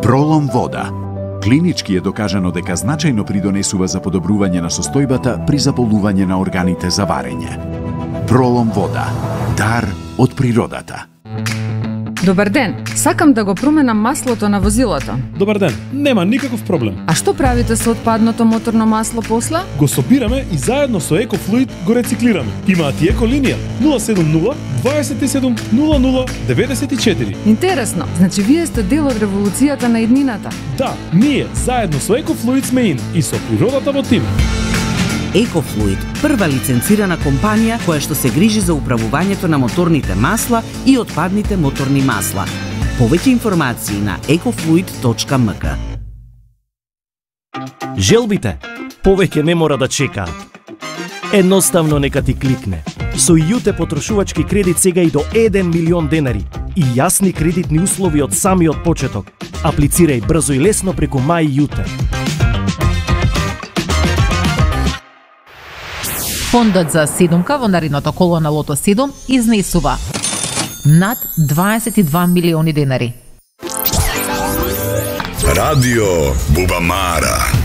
Пролом вода. Клинички е докажано дека значајно придонесува за подобрување на состојбата при заболување на органите за варење. Пролом вода. Дар од природата. Добар ден, сакам да го променам маслото на возилото. Добар ден, нема никаков проблем. А што правите со отпадното моторно масло после? Го собираме и заедно со EcoFluid го рециклираме. Имаат и еколинија 070 27 00 94. Интересно, значи вие сте дел од револуцијата на иднината. Да, ние заедно со EcoFluid сме ин и со природата во тим. EcoFluid, прва лиценцирана компанија која што се грижи за управувањето на моторните масла и отпадните моторни масла. Повеќе информации на ecofluid.mk. Желбите повеќе не мора да чекаат. Едноставно нека ти кликне. Со Јуте потрошувачки кредит сега и до 1 милион денари и јасни кредитни услови од самиот почеток. Аплицирај брзо и лесно преку Мај Јуте. Фондот за 7-ка во наредното коло на Лото 7 изнесува над 22 милиони денари. Радио Бубамара.